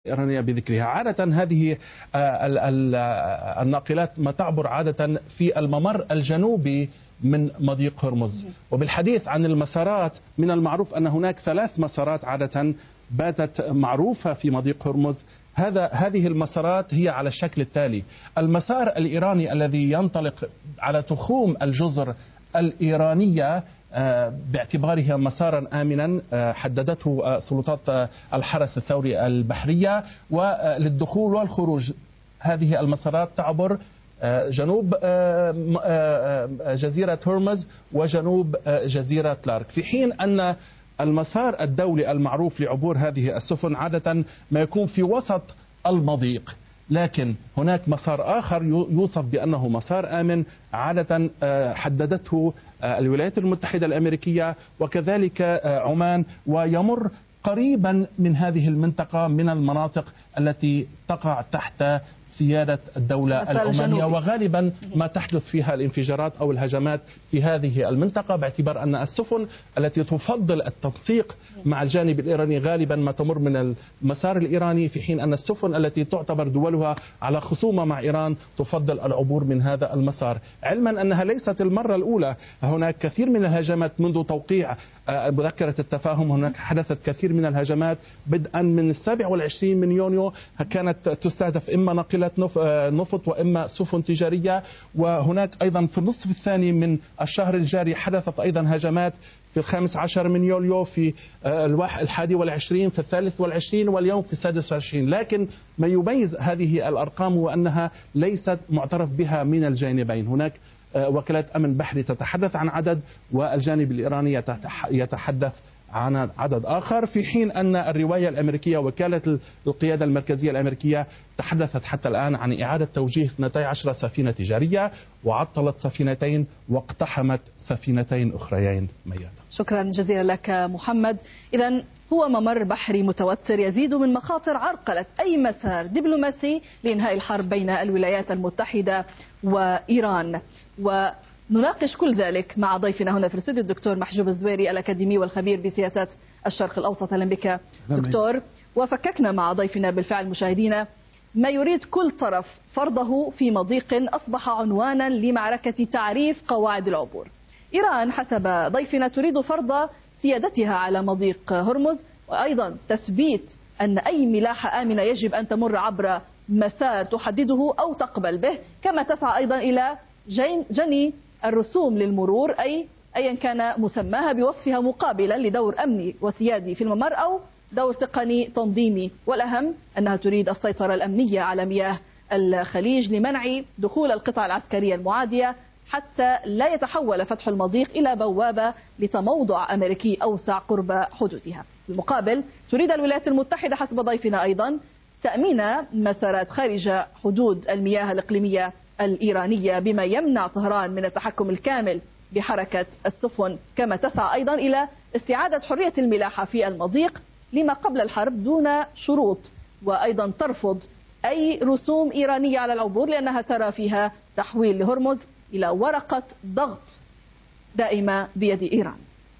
الإيرانية بذكرها. عادة هذه الناقلات ما تعبر عادة في الممر الجنوبي من مضيق هرمز. وبالحديث عن المسارات، من المعروف أن هناك 3 مسارات عادة باتت معروفة في مضيق هرمز. هذه المسارات هي على الشكل التالي: المسار الإيراني الذي ينطلق على تخوم الجزر الإيرانية باعتباره مسارا آمنا حددته سلطات الحرس الثوري البحرية وللدخول والخروج. هذه المسارات تعبر جنوب جزيرة هرمز وجنوب جزيرة لارك، في حين أن المسار الدولي المعروف لعبور هذه السفن عادة ما يكون في وسط المضيق. لكن هناك مسار آخر يوصف بأنه مسار آمن عادة حددته الولايات المتحدة الأمريكية وكذلك عمان، ويمر قريبا من هذه المنطقة من المناطق التي تقع تحت سيادة الدولة العمانية، وغالبا ما تحدث فيها الانفجارات أو الهجمات في هذه المنطقة، باعتبار أن السفن التي تفضل التنسيق مع الجانب الإيراني غالبا ما تمر من المسار الإيراني، في حين أن السفن التي تعتبر دولها على خصومة مع إيران تفضل العبور من هذا المسار. علما أنها ليست المرة الأولى، هناك كثير من الهجمات منذ توقيع مذكرة التفاهم. هناك حدثت كثير من الهجمات بدءا من 27 من يونيو، كانت تستهدف إما ناقلات نفط وإما سفن تجارية. وهناك أيضا في النصف الثاني من الشهر الجاري حدثت أيضا هجمات في 15 من يوليو، في 21 في 23 واليوم في 26. لكن ما يميز هذه الأرقام هو أنها ليست معترف بها من الجانبين. هناك وكالات أمن بحري تتحدث عن عدد والجانب الإيراني يتحدث عن عدد آخر، في حين أن الرواية الأمريكية وكالة القيادة المركزية الأمريكية تحدثت حتى الآن عن إعادة توجيه 12 سفينة تجارية، وعطلت سفينتين واقتحمت سفينتين أخريين ميادة. شكرا جزيلا لك محمد. إذن هو ممر بحري متوتر يزيد من مخاطر عرقلة أي مسار دبلوماسي لإنهاء الحرب بين الولايات المتحدة وإيران. ونناقش كل ذلك مع ضيفنا هنا في الاستوديو الدكتور محجوب الزويري الأكاديمي والخبير بسياسات الشرق الأوسط. أهلا بك دكتور. وفككنا مع ضيفنا بالفعل مشاهدينا ما يريد كل طرف فرضه في مضيق أصبح عنوانا لمعركة تعريف قواعد العبور. إيران حسب ضيفنا تريد فرض سيادتها على مضيق هرمز، وأيضا تثبيت أن أي ملاحة آمنة يجب أن تمر عبر مسار تحدده أو تقبل به، كما تسعى أيضا إلى جني الرسوم للمرور، أيا كان مسماها، بوصفها مقابلا لدور أمني وسيادي في الممر أو دور تقني تنظيمي. والأهم أنها تريد السيطرة الأمنية على مياه الخليج لمنع دخول القطع العسكرية المعادية، حتى لا يتحول فتح المضيق إلى بوابة لتموضع أمريكي أوسع قرب حدودها. بالمقابل تريد الولايات المتحدة حسب ضيفنا أيضا تأمين مسارات خارج حدود المياه الإقليمية الإيرانية، بما يمنع طهران من التحكم الكامل بحركة السفن، كما تسعى أيضا إلى استعادة حرية الملاحة في المضيق لما قبل الحرب دون شروط، وأيضا ترفض أي رسوم إيرانية على العبور لأنها ترى فيها تحويل لهرمز إلى ورقة ضغط دائمة بيد إيران.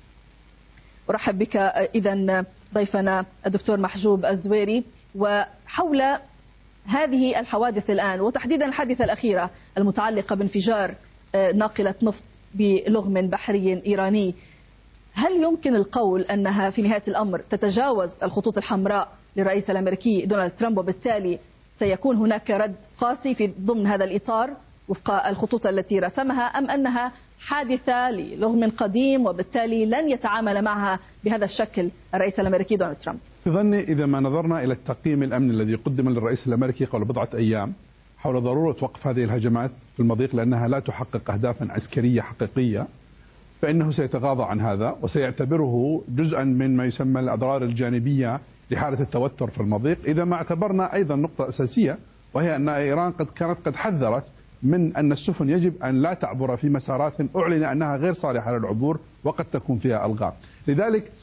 أرحب بك إذن ضيفنا الدكتور محجوب الزويري. وحول هذه الحوادث الآن، وتحديدا الحادثة الأخيرة المتعلقة بانفجار ناقلة نفط بلغم بحري إيراني، هل يمكن القول أنها في نهاية الأمر تتجاوز الخطوط الحمراء للرئيس الأمريكي دونالد ترامب، وبالتالي سيكون هناك رد قاسي في ضمن هذا الإطار وفق الخطوط التي رسمها، أم أنها حادثة للغم قديم وبالتالي لن يتعامل معها بهذا الشكل الرئيس الأمريكي دونالد ترامب؟ في ظني إذا ما نظرنا إلى التقييم الأمني الذي قدم للرئيس الأمريكي قبل بضعة أيام حول ضرورة وقف هذه الهجمات في المضيق لأنها لا تحقق أهدافا عسكرية حقيقية، فإنه سيتغاضى عن هذا وسيعتبره جزءا من ما يسمى الأضرار الجانبية لحالة التوتر في المضيق. إذا ما اعتبرنا أيضا نقطة أساسية، وهي أن إيران كانت قد حذرت من أن السفن يجب أن لا تعبر في مسارات أعلن أنها غير صالحة للعبور وقد تكون فيها ألغام. لذلك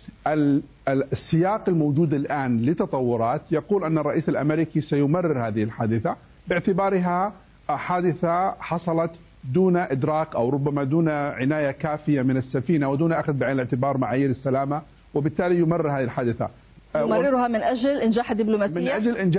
السياق الموجود الآن لتطورات يقول أن الرئيس الأمريكي سيمرر هذه الحادثة باعتبارها حادثة حصلت دون إدراك أو ربما دون عناية كافية من السفينة ودون أخذ بعين الاعتبار معايير السلامة، وبالتالي يمرر هذه الحادثة. يمررها من أجل إنجاح الدبلوماسية؟ من أجل إنجاح